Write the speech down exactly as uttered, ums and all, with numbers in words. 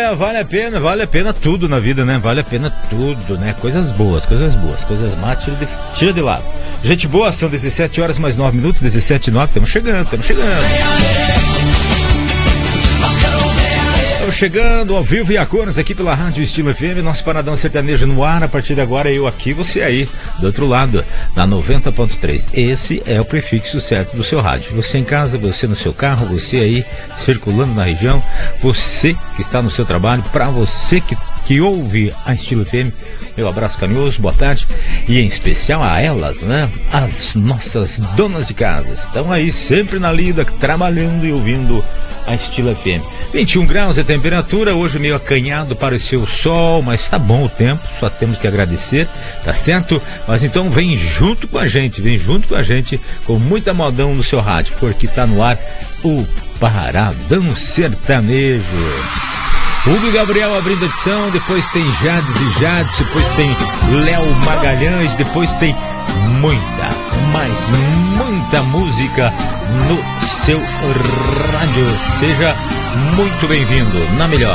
É, vale a pena, vale a pena tudo na vida, né? Vale a pena tudo, né? Coisas boas, coisas boas, coisas más, tira de, tira de lado. Gente boa, são dezessete horas mais nove minutos, dezessete e nove, estamos chegando, estamos chegando. Estamos chegando ao vivo e a cores aqui pela Rádio Estilo F M, nosso Paradão Sertanejo no ar. A partir de agora, eu aqui, você aí, do outro lado, na noventa ponto três. Esse é o prefixo certo do seu rádio. Você em casa, você no seu carro, você aí circulando na região, você que está no seu trabalho, para você que, que ouve a Estilo F M, meu abraço carinhoso, boa tarde, e em especial a elas, né? As nossas donas de casa, estão aí sempre na lida, trabalhando e ouvindo a Estilo F M. vinte e um graus é a temperatura, hoje meio acanhado, pareceu o sol, mas tá bom o tempo, só temos que agradecer, tá certo? Mas então vem junto com a gente, vem junto com a gente, com muita modão no seu rádio, porque tá no ar o Paradão Sertanejo. Hugo Gabriel abrindo a edição, depois tem Jades e Jades, depois tem Léo Magalhães, depois tem muita, mas muita música no seu rádio. Seja muito bem-vindo, na melhor.